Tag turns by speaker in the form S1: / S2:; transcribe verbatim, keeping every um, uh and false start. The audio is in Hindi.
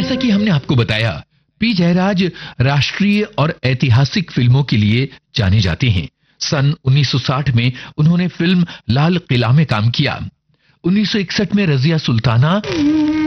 S1: जैसा कि हमने आपको बताया, पी जयराज राष्ट्रीय और ऐतिहासिक फिल्मों के लिए जाने जाते हैं। सन उन्नीस सौ साठ में उन्होंने फिल्म लाल किला में काम किया। उन्नीस सौ इकसठ में रजिया सुल्ताना